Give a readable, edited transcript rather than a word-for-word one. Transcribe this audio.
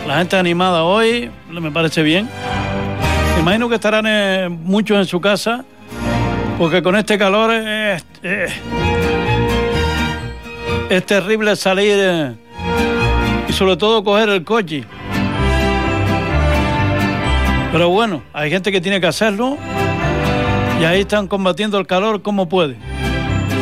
La gente animada hoy, me parece bien. Imagino que estarán muchos en su casa, porque con este calor es terrible salir y sobre todo coger el coche. Pero bueno, hay gente que tiene que hacerlo y ahí están combatiendo el calor como puede.